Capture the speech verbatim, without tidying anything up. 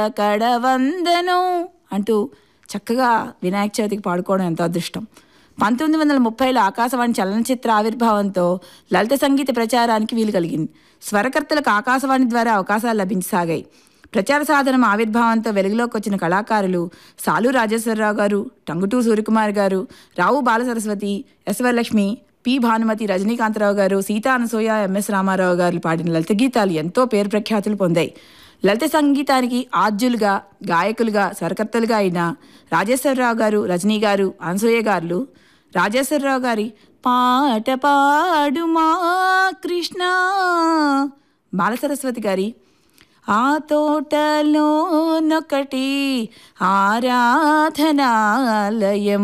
కడవందనం అంటూ చక్కగా వినాయక చవితికి పాడుకోవడం ఎంతో అదృష్టం. పంతొమ్మిది వందల ముప్పైలో ఆకాశవాణి చలనచిత్ర ఆవిర్భావంతో లలిత సంగీత ప్రచారానికి వీలు కలిగింది. స్వరకర్తలకు ఆకాశవాణి ద్వారా అవకాశాలు లభించసాగాయి. ప్రచార సాధనం ఆవిర్భావంతో వెలుగులోకి వచ్చిన కళాకారులు సాలు రాజేశ్వరరావు గారు, టంగుటూరి సూర్యకుమార్ గారు, రావు బాలసరస్వతి, ఎస్ వరలక్ష్మి, పి భానుమతి, రజనీకాంతరావు గారు, సీతా అనసూయ, ఎంఎస్ రామారావు గారు పాడిన లలిత గీతాలు ఎంతో పేరు ప్రఖ్యాతులు పొందాయి. లలిత సంగీతానికి ఆద్యులుగా, గాయకులుగా, స్వరకర్తలుగా అయిన రాజేశ్వరరావు గారు, రజనీ గారు, అనసూయ గారు, రాజేశ్వరరావు గారి పాట పాడుమా కృష్ణ, బాలసరస్వతి గారి ఆ తోటలోనొకటి ఆరాధనాలయం